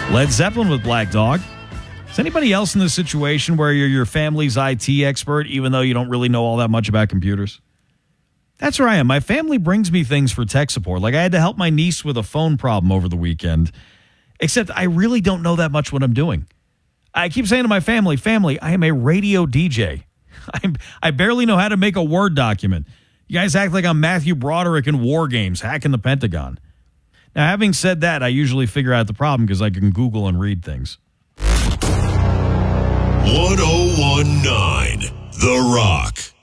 Led Zeppelin with Black Dog. Is anybody else in this situation where you're your family's IT expert, even though you don't really know all that much about computers? That's where I am. My family brings me things for tech support. Like I had to help my niece with a phone problem over the weekend, except I really don't know that much what I'm doing. I keep saying to my family, I am a radio DJ. I barely know how to make a Word document. You guys act like I'm Matthew Broderick in War Games, hacking the Pentagon. Now, having said that, I usually figure out the problem because I can Google and read things. 1019 The Rock.